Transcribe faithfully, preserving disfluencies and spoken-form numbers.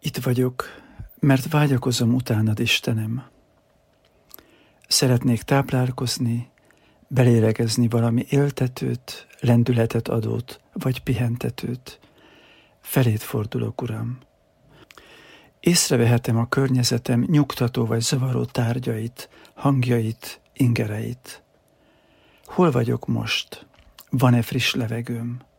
Itt vagyok, mert vágyakozom utánad, Istenem. Szeretnék táplálkozni, belélegezni valami éltetőt, lendületet adót, vagy pihentetőt. Felét fordulok, Uram. Észrevehetem a környezetem nyugtató vagy zavaró tárgyait, hangjait, ingereit. Hol vagyok most? Van-e friss levegőm?